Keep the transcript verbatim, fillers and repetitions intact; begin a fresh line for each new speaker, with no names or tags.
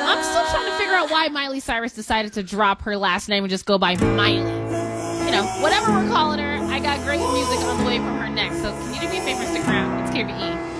I'm still trying to figure out why Miley Cyrus decided to drop her last name and just go by Miley. You know, whatever we're calling her, I got great music on the way from her next. So can you do me a favor, stick around? It's K B E.